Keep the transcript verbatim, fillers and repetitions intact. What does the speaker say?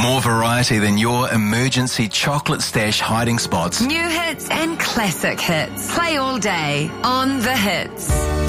More variety than your emergency chocolate stash hiding spots. New hits and classic hits. Play all day on The Hits.